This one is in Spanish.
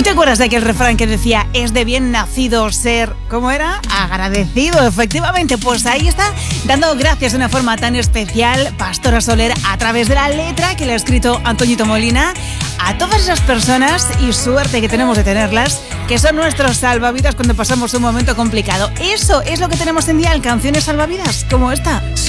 ¿Tú te acuerdas de aquel refrán que decía, es de bien nacido ser, ¿cómo era? Agradecido, efectivamente. Pues ahí está, dando gracias de una forma tan especial Pastora Soler a través de la letra que le ha escrito Antoñito Molina a todas esas personas, y suerte que tenemos de tenerlas, que son nuestros salvavidas cuando pasamos un momento complicado. Eso es lo que tenemos en Dial, canciones salvavidas como esta.